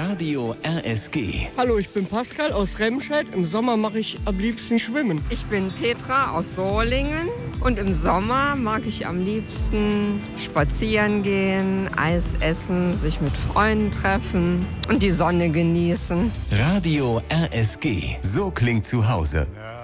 Radio RSG. Hallo, ich bin Pascal aus Remscheid. Im Sommer mache ich am liebsten Schwimmen. Ich bin Petra aus Solingen und im Sommer mag ich am liebsten spazieren gehen, Eis essen, sich mit Freunden treffen und die Sonne genießen. Radio RSG. So klingt zu Hause.